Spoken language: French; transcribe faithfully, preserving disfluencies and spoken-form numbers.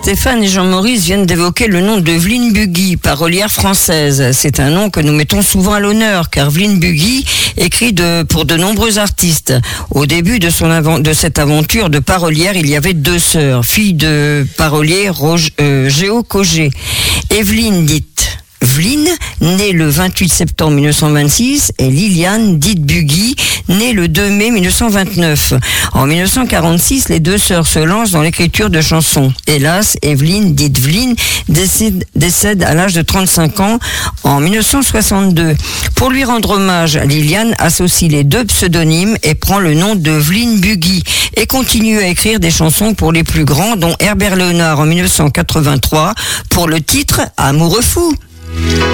Stéphane et Jean-Maurice viennent d'évoquer le nom de Evelyne Bugui, parolière française. C'est un nom que nous mettons souvent à l'honneur, car Evelyne Bugui écrit de, pour de nombreux artistes. Au début de, son avant, de cette aventure de parolière, il y avait deux sœurs, filles de parolier Roge, euh, Géo Cogé. Evelyne dite Vline, née le vingt-huit septembre mille neuf cent vingt-six, et Liliane, dite Bugui, née le deux mai mille neuf cent vingt-neuf. En mille neuf cent quarante-six, les deux sœurs se lancent dans l'écriture de chansons. Hélas, Evelyne, dite Vline, décède, décède à l'âge de trente-cinq ans en mille neuf cent soixante-deux. Pour lui rendre hommage, Liliane associe les deux pseudonymes et prend le nom de Evelyne Bugui et continue à écrire des chansons pour les plus grands, dont Herbert Léonard en mille neuf cent quatre-vingt-trois pour le titre Amoureux fou.